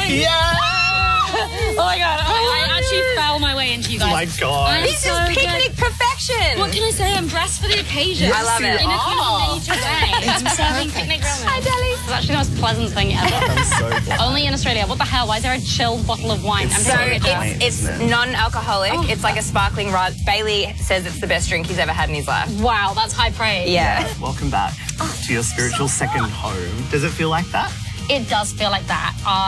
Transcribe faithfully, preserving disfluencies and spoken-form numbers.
going. Yeah! Oh my god, I, I actually fell my way into you guys. Oh my god. I'm This so is picnic good. perfection. What can I say? I'm dressed for the occasion. I love it. In a kind are. of major way. I'm serving picnic ramen. Hi, Deli. It's actually the most pleasant thing ever. I'm so glad. Only in Australia. What the hell? Why is there a chilled bottle of wine? I'm So taking a drink. wine, it's, it's isn't it? non-alcoholic. Oh. It's like a sparkling rum. Bailey says it's the best drink he's ever had in his life. Wow, that's high praise. Yeah. Welcome back to your spiritual second home. Does it feel like that? It does feel like that. Uh,